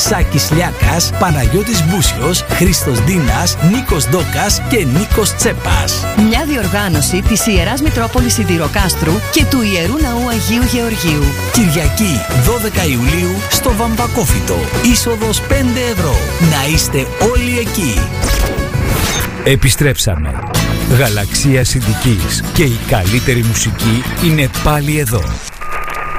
Σάκης Λιάκας, Παναγιώτης Μπούσιος, Χρήστος Ντίνας, Νίκος Ντόκας και Νίκος Τσέπας. Μια διοργάνωση της Ιεράς Μητρόπολης Σιδηροκάστρου και του Ιερού Ναού Αγίου Γεωργίου. Κυριακή 12 Ιουλίου στο Βαμβακόφυτο. Είσοδος 5 ευρώ. Να είστε όλοι εκεί. Επιστρέψαμε. Γαλαξία Συντικής και η καλύτερη μουσική είναι πάλι εδώ.